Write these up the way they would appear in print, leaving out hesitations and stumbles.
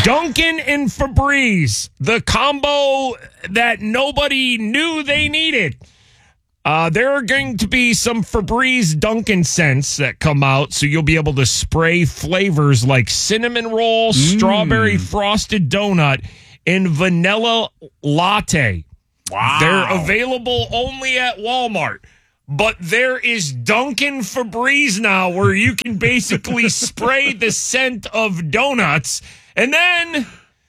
Dunkin' and Febreze, the combo that nobody knew they needed. There are going to be some Febreze Dunkin' scents that come out, so you'll be able to spray flavors like cinnamon roll, strawberry frosted donut, and vanilla latte. Wow. They're available only at Walmart. But there is Dunkin' Febreze now where you can basically spray the scent of donuts. And then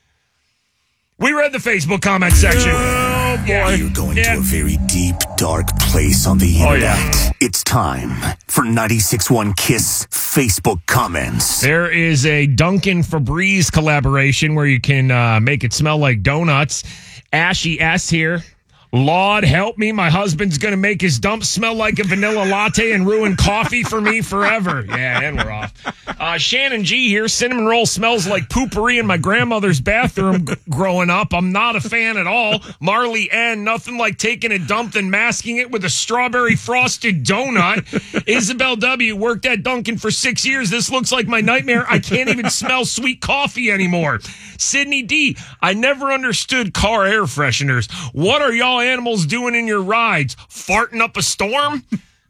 we read the Facebook comment section. Oh, boy. Yeah. You're going to a very deep, dark place on the internet. yeah. It's time for 96.1 Kiss Facebook comments. There is a Dunkin' Febreze collaboration where you can make it smell like donuts. Ashy S here. Lord help me, my husband's going to make his dump smell like a vanilla latte and ruin coffee for me forever. Yeah, and we're off. Shannon G here. Cinnamon roll smells like poopery in my grandmother's bathroom growing up. I'm not a fan at all. Marley N. Nothing like taking a dump and masking it with a strawberry frosted donut. Isabel W. Worked at Dunkin' for 6 years. This looks like my nightmare. I can't even smell sweet coffee anymore. Sydney D. I never understood car air fresheners. What are y'all animals doing in your rides? Farting up a storm?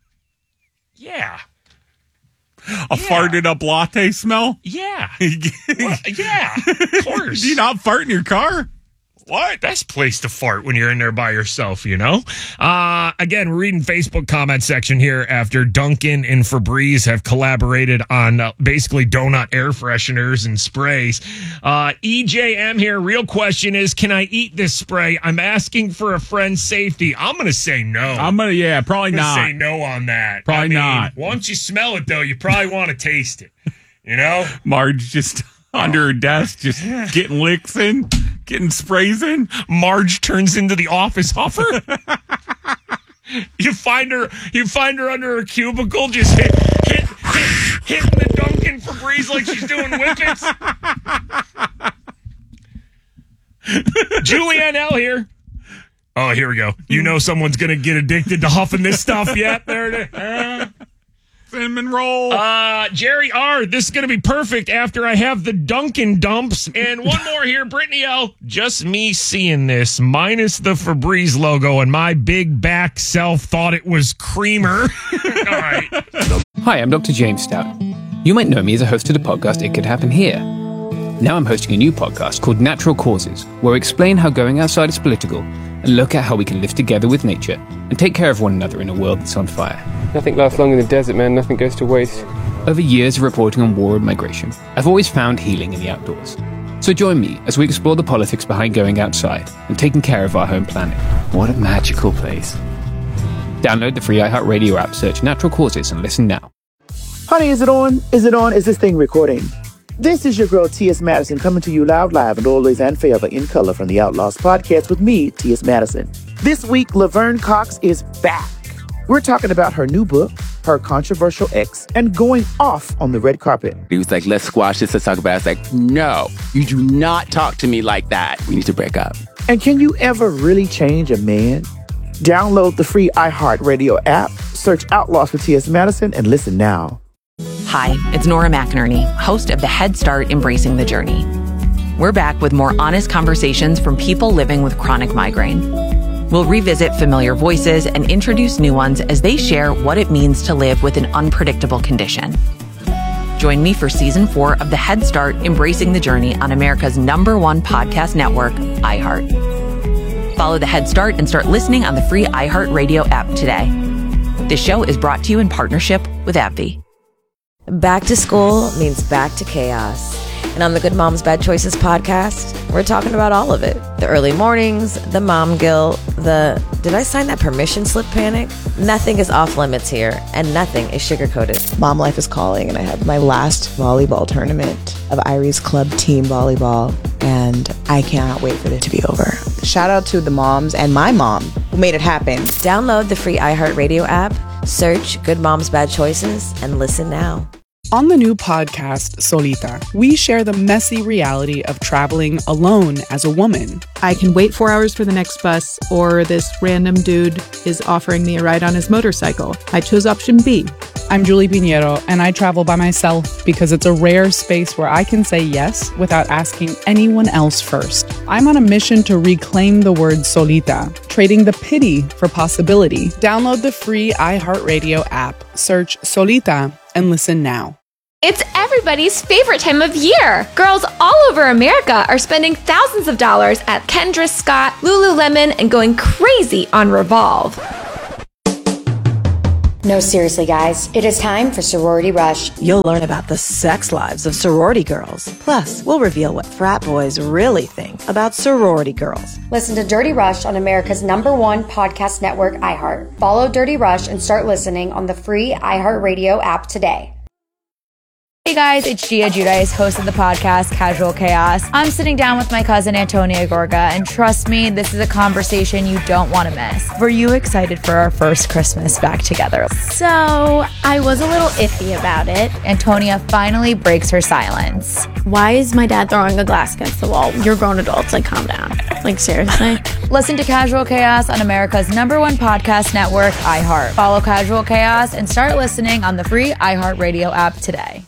Yeah. A farted up latte smell? Yeah. Yeah, of course. Do you not fart in your car? What? Best place to fart when you're in there by yourself, you know? Again, we're reading Facebook comment section here after Dunkin' and Febreze have collaborated on basically donut air fresheners and sprays. EJM here. Real question is, can I eat this spray? I'm asking for a friend's safety. I'm going to say no. Probably not. Say no on that. Probably not. Once you smell it, though, you probably want to taste it. You know? Marge just under her desk, just getting licks in, getting sprays in. Marge turns into the office huffer. You find her under her cubicle, just hitting the Dunkin' Febreze like she's doing whippets. Julianne L here. Oh, here we go. You know someone's gonna get addicted to huffing this stuff yet? There it is. Cinnamon roll. Jerry R., this is going to be perfect after I have the Dunkin' dumps. And one more here, Brittany L. Just me seeing this, minus the Febreze logo, and my big back self thought it was creamer. All right. Hi, I'm Dr. James Stout. You might know me as a host of the podcast It Could Happen Here. Now I'm hosting a new podcast called Natural Causes, where I explain how going outside is political and look at how we can live together with nature and take care of one another in a world that's on fire. Nothing lasts long in the desert, man. Nothing goes to waste. Over years of reporting on war and migration, I've always found healing in the outdoors. So join me as we explore the politics behind going outside and taking care of our home planet. What a magical place. Download the free iHeartRadio app, search Natural Causes, and listen now. Honey, is it on? Is it on? Is this thing recording? This is your girl, T.S. Madison, coming to you loud, live, and always and forever in color from the Outlaws podcast with me, T.S. Madison. This week, Laverne Cox is back. We're talking about her new book, her controversial ex, and going off on the red carpet. He was like, let's squash this, let's talk about it. I was like, no, you do not talk to me like that. We need to break up. And can you ever really change a man? Download the free iHeartRadio app, search Outlaws with T.S. Madison, and listen now. Hi, it's Nora McInerney, host of the Head Start Embracing the Journey. We're back with more honest conversations from people living with chronic migraine. We'll revisit familiar voices and introduce new ones as they share what it means to live with an unpredictable condition. Join me for Season 4 of the Head Start Embracing the Journey on America's #1 podcast network, iHeart. Follow the Head Start and start listening on the free iHeartRadio app today. This show is brought to you in partnership with AbbVie. Back to school means back to chaos. And on the Good Moms Bad Choices podcast, we're talking about all of it. The early mornings, the mom guilt, the did I sign that permission slip panic? Nothing is off limits here, and nothing is sugar-coated. Mom life is calling, and I have my last volleyball tournament of Irie's Club team volleyball, and I cannot wait for it to be over. Shout out to the moms and my mom who made it happen. Download the free iHeartRadio app, search Good Moms Bad Choices, and listen now. On the new podcast, Solita, we share the messy reality of traveling alone as a woman. I can wait 4 hours for the next bus, or this random dude is offering me a ride on his motorcycle. I chose option B. I'm Julie Pinheiro, and I travel by myself because it's a rare space where I can say yes without asking anyone else first. I'm on a mission to reclaim the word solita, trading the pity for possibility. Download the free iHeartRadio app, search Solita, and listen now. It's everybody's favorite time of year. Girls all over America are spending thousands of dollars at Kendra Scott, Lululemon, and going crazy on Revolve. No, seriously, guys. It is time for Sorority Rush. You'll learn about the sex lives of sorority girls. Plus, we'll reveal what frat boys really think about sorority girls. Listen to Dirty Rush on America's #1 podcast network, iHeart. Follow Dirty Rush and start listening on the free iHeartRadio app today. Hey guys, it's Gia Giudice, host of the podcast Casual Chaos. I'm sitting down with my cousin Antonia Gorga, and trust me, this is a conversation you don't want to miss. Were you excited for our first Christmas back together? So, I was a little iffy about it. Antonia finally breaks her silence. Why is my dad throwing a glass against the wall? You're grown adults, like calm down. Like seriously? Listen to Casual Chaos on America's #1 podcast network, iHeart. Follow Casual Chaos and start listening on the free iHeartRadio app today.